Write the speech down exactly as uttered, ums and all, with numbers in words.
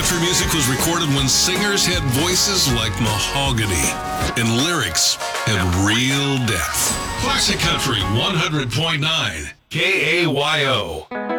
country music was recorded when singers had voices like mahogany and lyrics had real depth. Classic Country one hundred point nine K A Y O.